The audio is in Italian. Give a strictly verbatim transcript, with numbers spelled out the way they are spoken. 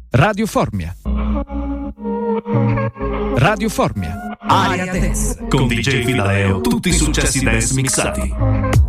Radio Formia. Radio Formia. Area Dance con D J Filaleo, tutti i successi dance mixati.